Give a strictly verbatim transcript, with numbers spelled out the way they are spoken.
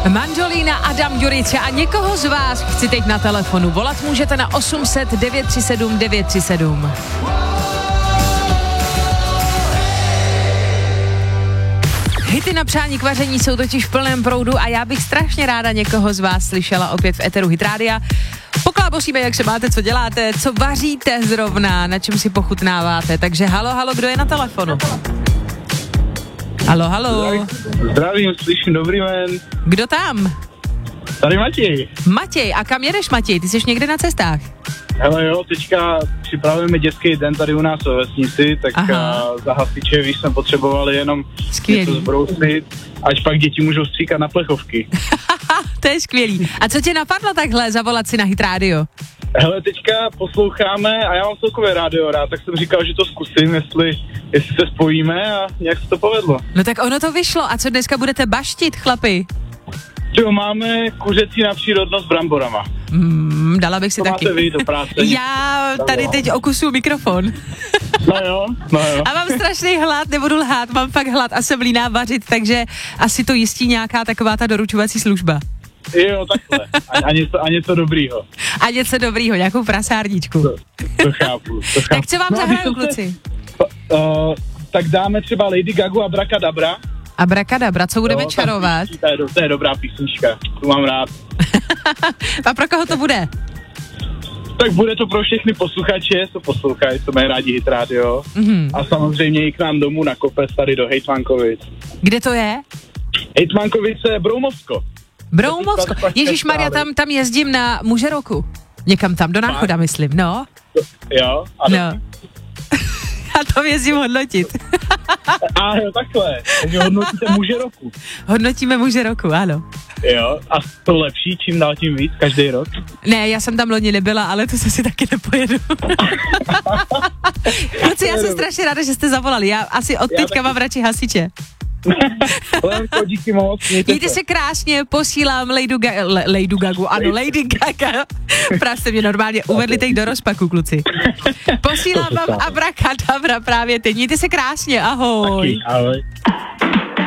Mandolina, Adam Juriča a někoho z vás chci teď na telefonu. Volat můžete na osm set devět tři sedm devět tři sedm. Hity na přání k vaření jsou totiž v plném proudu a já bych strašně ráda někoho z vás slyšela opět v éteru Hit Rádia. Poklábosíme, jak se máte, co děláte, co vaříte zrovna, na čem si pochutnáváte. Takže halo, halo, kdo je na telefonu? Halo, halo. Zdravím, slyším, dobrý den. Kdo tam? Tady Matěj. Matěj, a kam jedeš, Matěj? Ty jsi někde na cestách? Hele jo, teďka připravujeme dětský den tady u nás ve vesnici, tak za hasiče, víš, jsme potřebovali jenom skvělý. něco zbrousit, až pak děti můžou stříkat na plechovky. To je skvělý. A co tě napadlo takhle zavolat si na Hit Radio? Hele, teďka posloucháme a já mám celkově rádio rád, tak jsem říkal, že to zkusím, jestli, jestli se spojíme a nějak se to povedlo. No tak ono to vyšlo. A co dneska budete baštit, chlapi? Jo, máme kuřecí na přírodnost s bramborama. Mm, dala bych si to taky. Máte vy do práce. Já tady teď okusuju mikrofon. No jo, no jo. A mám strašný hlad, nebudu lhát, mám fakt hlad a jsem líná vařit, takže asi to jistí nějaká taková ta doručovací služba. Jo, takhle. A, a, něco, a něco dobrýho. A něco dobrýho, nějakou prasárničku. To, to chápu, to chápu. Tak co vám no, zahraju, kluci? Se, uh, tak dáme třeba Lady Gagu a Abracadabra. Abracadabra, co budeme jo, čarovat? To je, to je dobrá písnička, tu mám rád. A pro koho to bude? Tak bude to pro všechny posluchače, co poslouchají, co mají rádi Hit Radio. Mm-hmm. A samozřejmě i k nám domů na kopec tady do Hejtmankovic. Kde to je? Hejtmankovice, Broumovsko. Broumovsko, ježišmarja, tam, tam jezdím na Muže roku. Někam tam, do Náchoda, myslím, no. Jo, ano. No. A tam jezdím hodnotit. A jo, takhle, takže hodnotíte Muže roku. Hodnotíme Muže roku, ano. Jo, a to lepší, čím dál tím víc, každý rok? Ne, já jsem tam loni nebyla, ale to se si taky nepojedu. Kluci, já jsem strašně ráda, že jste zavolali, já asi od teďka mám radši hasiče. Lenko, díky moc. Mějte se krásně, posílám Lady, Ga- Le- Lady Gagu, ano, Lady Gaga. Právě jste mě normálně uvedli teď do rozpaku, kluci. Posílám vám Abracadabra právě teď. Mějte se krásně, ahoj. Taky, ahoj.